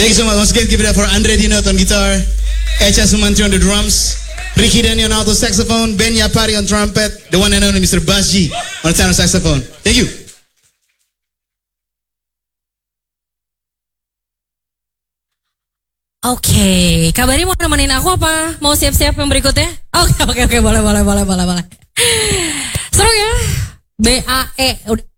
Thank you so much. Once again, give it up for Andre Dinot on guitar, Echa Sumantri on the drums, Ricky Denny on alto saxophone, Ben Yapari on trumpet, the one and only Mr. Basji on tenor saxophone. Thank you. Oke, kabari mau nemenin aku apa? Mau siap-siap yang berikutnya? Oke, boleh. Seru ya? BAE, udah